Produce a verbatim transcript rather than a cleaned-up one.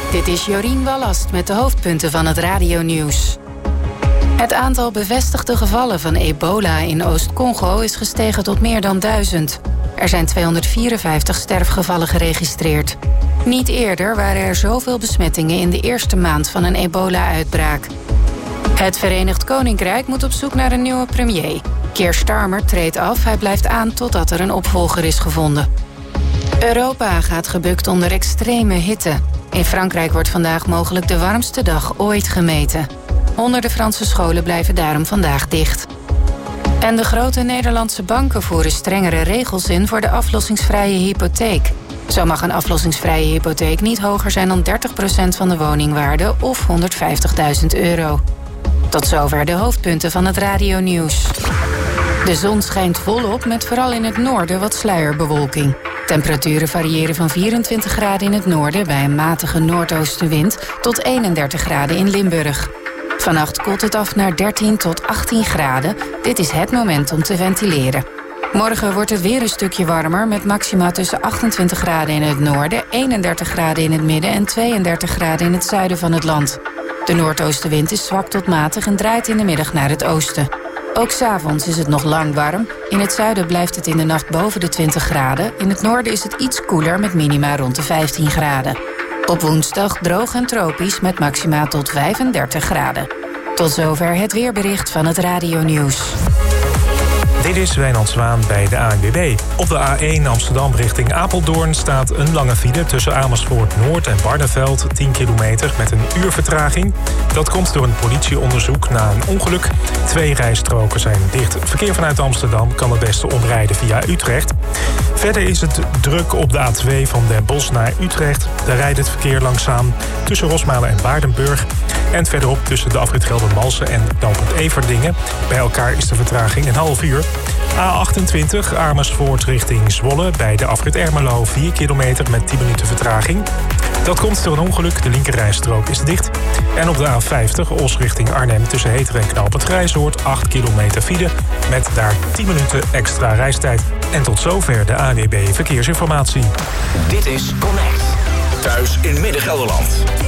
Dit is Jorien Wallast met de hoofdpunten van het radionieuws. Het aantal bevestigde gevallen van ebola in Oost-Congo is gestegen tot meer dan duizend. Er zijn tweehonderdvierenvijftig sterfgevallen geregistreerd. Niet eerder waren er zoveel besmettingen in de eerste maand van een ebola-uitbraak. Het Verenigd Koninkrijk moet op zoek naar een nieuwe premier. Keir Starmer treedt af, hij blijft aan totdat er een opvolger is gevonden. Europa gaat gebukt onder extreme hitte. In Frankrijk wordt vandaag mogelijk de warmste dag ooit gemeten. Honderden Franse scholen blijven daarom vandaag dicht. En de grote Nederlandse banken voeren strengere regels in voor de aflossingsvrije hypotheek. Zo mag een aflossingsvrije hypotheek niet hoger zijn dan dertig procent van de woningwaarde of honderdvijftigduizend euro. Tot zover de hoofdpunten van het radionieuws. De zon schijnt volop met vooral in het noorden wat sluierbewolking. Temperaturen variëren van vierentwintig graden in het noorden bij een matige noordoostenwind tot eenendertig graden in Limburg. Vannacht koelt het af naar dertien tot achttien graden. Dit is het moment om te ventileren. Morgen wordt het weer een stukje warmer met maxima tussen achtentwintig graden in het noorden, eenendertig graden in het midden en tweeëndertig graden in het zuiden van het land. De noordoostenwind is zwak tot matig en draait in de middag naar het oosten. Ook 's avonds is het nog lang warm. In het zuiden blijft het in de nacht boven de twintig graden. In het noorden is het iets koeler met minima rond de vijftien graden. Op woensdag droog en tropisch met maxima tot vijfendertig graden. Tot zover het weerbericht van het radionieuws. Dit is Wijnand Zwaan bij de A N W B. Op de A één Amsterdam richting Apeldoorn staat een lange file tussen Amersfoort Noord en Barneveld, tien kilometer met een uur vertraging. Dat komt door een politieonderzoek na een ongeluk. Twee rijstroken zijn dicht. Verkeer vanuit Amsterdam kan het beste omrijden via Utrecht. Verder is het druk op de A twee van Den Bosch naar Utrecht. Daar rijdt het verkeer langzaam tussen Rosmalen en Waardenburg. En verderop tussen de afrit Geldermalsen en knooppunt Everdingen. Bij elkaar is de vertraging een half uur. A achtentwintig Amersfoort richting Zwolle bij de afrit Ermelo vier kilometer met tien minuten vertraging. Dat komt door een ongeluk, de linkerrijstrook is dicht. En op de A vijftig Os richting Arnhem tussen Heteren en knooppunt Grijzoord acht kilometer file met daar tien minuten extra reistijd. En tot zover de A N W B Verkeersinformatie. Dit is Connect. Thuis in Midden-Gelderland.